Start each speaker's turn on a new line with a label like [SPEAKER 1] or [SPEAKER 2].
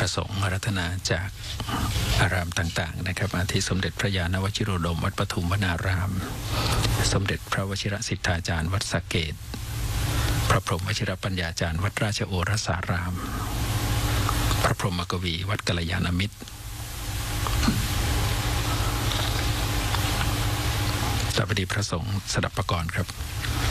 [SPEAKER 1] สงฆ์รัตนาจากอารามต่างๆนะครับอาทิสมเด็จพระยาณวชิโรดมวัดปทุมวนารามสมเด็จพระวชิรสิทธาจารย์วัดสะเกษพระพรหมวชิรปัญญาจารย์วัดราชโอรสารามพระพรหมกวีวัดกัลยาณมิตรสวัสดีพระสงฆ์สดับปกรณ์ครับ